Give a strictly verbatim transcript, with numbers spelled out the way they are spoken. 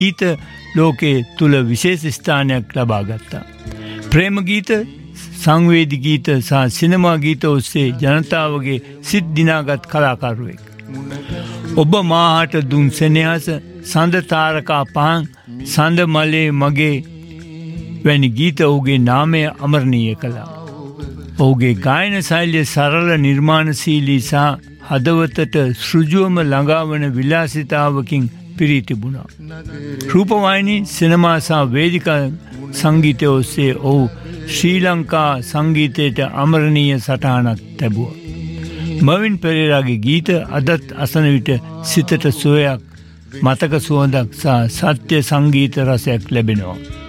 ගීත ලෝකයේ තුල විශේෂ ස්ථානයක් ලබා ගත්තා. ප්‍රේම ගීත, සංවේදී ගීත සහ සිනමා ගීත ඔස්සේ ජනතාවගේ සිත් දිනාගත් කලාකරුවෙක්. ඔබ මාහට දුන් සෙනෙහස, සඳ තාරකා පහන්, සඳ මලේ මගේ වැනි ගීත ඔහුගේ නාමය අමරණීය කළා. ඔහුගේ ගායන ශෛලිය සරල, නිර්මාණශීලී සහ හදවතට සෘජුවම ළඟාවන විලාසිතාවකින් පිරී තිබුණා. රූපවාහිනී, සිනමා සහ වේදිකා සංගීතය ඔස්සේ ඔහු ශ්‍රී ලංකා සංගීතයට අමරණීය සටහනක් ලැබුවා. මර්වින් පෙරේරාගේ ගීත අදත් අසන විට සිතට සුවයක්, මතක සුවඳක් සහ සත්‍ය සංගීත රසයක් ලැබෙනවා.